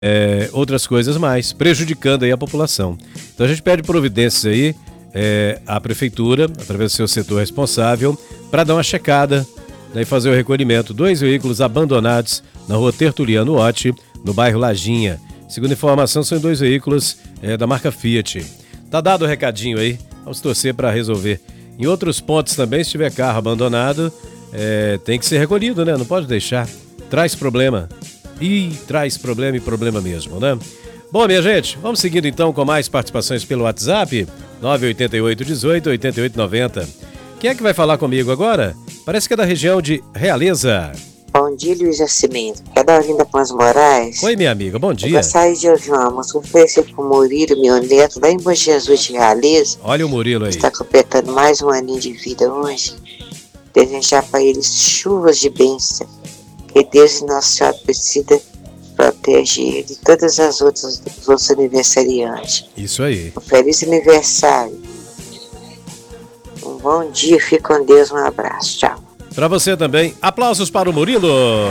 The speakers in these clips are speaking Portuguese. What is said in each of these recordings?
outras coisas mais, prejudicando aí a população. Então a gente pede providências aí à prefeitura, através do seu setor responsável, para dar uma checada, né, e fazer o recolhimento. 2 veículos abandonados na rua Tertuliano Otti, no bairro Lajinha. Segundo informação, são 2 veículos da marca Fiat. Tá dado o recadinho aí, vamos torcer para resolver. Em outros pontos também, se tiver carro abandonado, tem que ser recolhido, né? Não pode deixar. Traz problema. Traz problema e problema mesmo, né? Bom, minha gente, vamos seguindo então com mais participações pelo WhatsApp, 988 18 88 90. Quem é que vai falar comigo agora? Parece que é da região de Realeza. Bom dia, Luiz Nascimento. É da Vinda Pães Moraes. Oi, minha amiga, bom dia. Eu gostaria de ouvir uma música oferecida pro Murilo, meu neto, lá em Bom Jesus de Realeza. Olha o Murilo aí. Está completando mais um aninho de vida hoje. Desejar para eles chuvas de bênção. Que Deus e Nossa Senhora precisa proteger ele e todas as outras, os outros aniversariantes. Isso aí. Um feliz aniversário. Um bom dia, fique com Deus, um abraço, tchau. Pra você também, aplausos para o Murilo.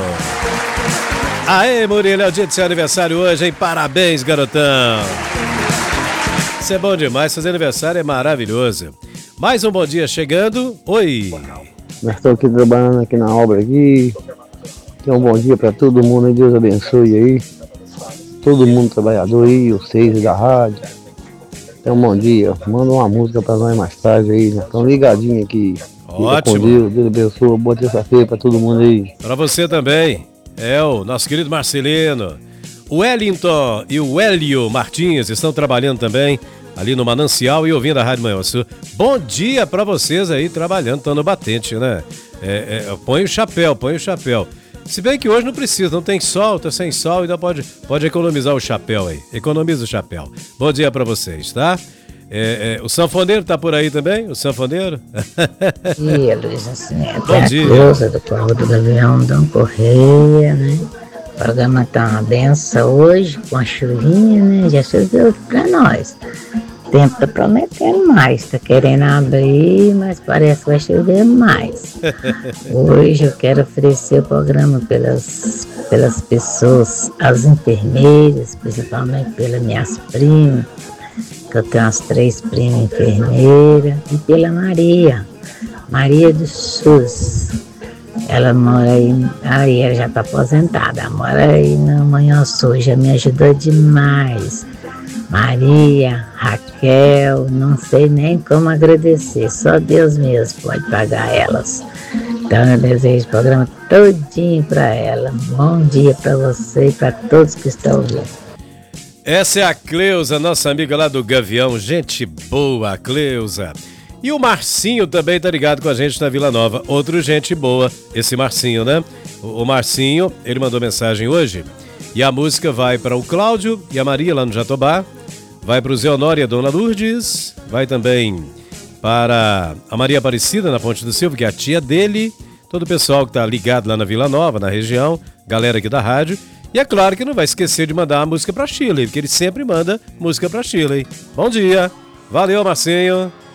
Aê, Murilo, é o dia de seu aniversário hoje, hein? Parabéns, garotão. Isso é bom demais, fazer aniversário é maravilhoso. Mais um bom dia chegando. Oi. Nós estamos aqui trabalhando aqui na obra aqui. Então, um bom dia para todo mundo aí, Deus abençoe aí. Todo mundo trabalhador aí, vocês da rádio. Então, um bom dia. Manda uma música para nós mais tarde aí, né? Estão ligadinhos aqui. Ótimo. Com Deus, Deus abençoe. Boa terça-feira para todo mundo aí. Para você também. O nosso querido Marcelino. O Wellington e o Hélio Martins estão trabalhando também ali no Manancial e ouvindo a Rádio Manhã Sul. Bom dia para vocês aí trabalhando, estão no batente, né? Põe o chapéu. Se bem que hoje não precisa, não tem sol, tá sem sol, ainda pode economizar o chapéu aí. Economiza o chapéu. Bom dia pra vocês, tá? O sanfoneiro tá por aí também? O sanfoneiro? Bom dia, Luiz Nascimento. Bom dia. A do Corvo do Gavião, Dom Correia, né? O programa tá uma benção hoje, com a chuvinha, né? Já choveu pra nós. O tempo tá prometendo mais, tá querendo abrir, mas parece que vai chover mais. Hoje eu quero oferecer o programa pelas pessoas, as enfermeiras, principalmente pelas minhas primas, que eu tenho as 3 primas enfermeiras, e pela Maria do SUS. Ela mora aí ela já tá aposentada, ela mora aí na Manhã Sul, já me ajudou demais. Maria, Raquel, não sei nem como agradecer, só Deus mesmo pode pagar elas. Então eu desejo o programa todinho para ela. Bom dia para você e para todos que estão ouvindo. Essa é a Cleusa, nossa amiga lá do Gavião, gente boa, Cleusa. E o Marcinho também tá ligado com a gente na Vila Nova, outro gente boa, esse Marcinho, né? O Marcinho, ele mandou mensagem hoje e a música vai para o Cláudio e a Maria lá no Jatobá. Vai para o Zé Honório e a Dona Lourdes, vai também para a Maria Aparecida na Ponte do Silva, que é a tia dele, todo o pessoal que está ligado lá na Vila Nova, na região, galera aqui da rádio. E é claro que não vai esquecer de mandar uma música para Chile, porque ele sempre manda música para Chile. Bom dia, valeu Marcinho.